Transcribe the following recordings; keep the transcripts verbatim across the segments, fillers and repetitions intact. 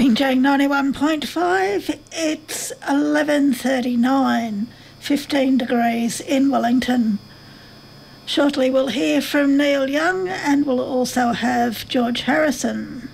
Binjang ninety-one point five, it's eleven thirty-nine, fifteen degrees in Wellington. Shortly we'll hear from Neil Young and we'll also have George Harrison.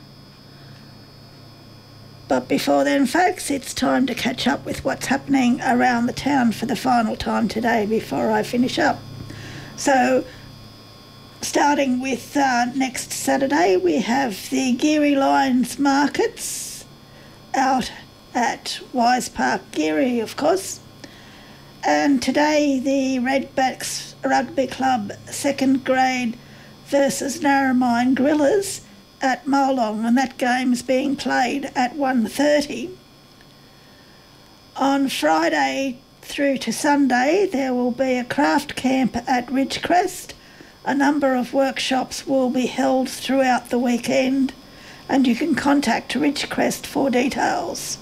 But before then, folks, it's time to catch up with what's happening around the town for the final time today before I finish up. So, starting with uh, next Saturday, we have the Geary Lions Markets out at Wise Park, Geary, of course. And today, the Redbacks Rugby Club second grade versus Narromine Gorillas at Molong, and that game's being played at one thirty. On Friday through to Sunday, there will be a craft camp at Ridgecrest. A number of workshops will be held throughout the weekend, and you can contact Ridgecrest for details.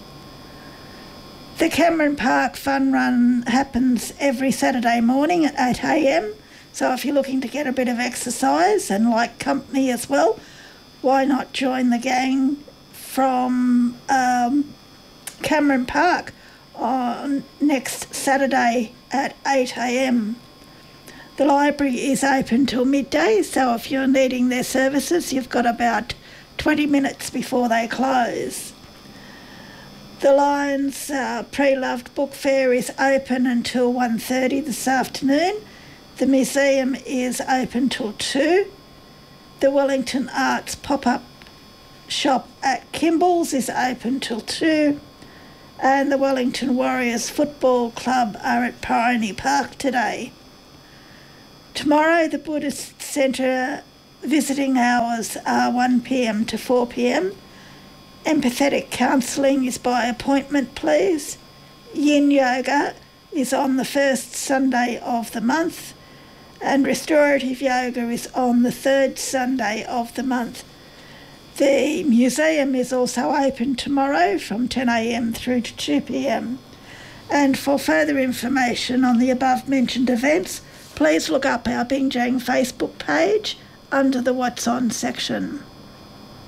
The Cameron Park Fun Run happens every Saturday morning at eight a m, so if you're looking to get a bit of exercise and like company as well, why not join the gang from um, Cameron Park on next Saturday at eight a m. The library is open till midday, so if you're needing their services, you've got about twenty minutes before they close. The Lions uh, Pre-Loved Book Fair is open until one thirty this afternoon. The museum is open till two. The Wellington Arts pop-up shop at Kimball's is open till two. And the Wellington Warriors Football Club are at Pioneer Park today. Tomorrow, the Buddhist Centre visiting hours are one p m to four p m. Empathetic counselling is by appointment, please. Yin Yoga is on the first Sunday of the month, and Restorative Yoga is on the third Sunday of the month. The museum is also open tomorrow from ten a m through to two p m. And for further information on the above-mentioned events, please look up our Binjang Facebook page under the What's On section.